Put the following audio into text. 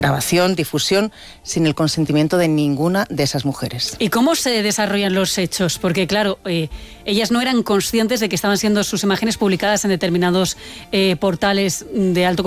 grabación, difusión, sin el consentimiento de ninguna de esas mujeres. ¿Y cómo se desarrollan los hechos? Porque, claro, ellas no eran conscientes de que estaban siendo sus imágenes publicadas en determinados portales de alto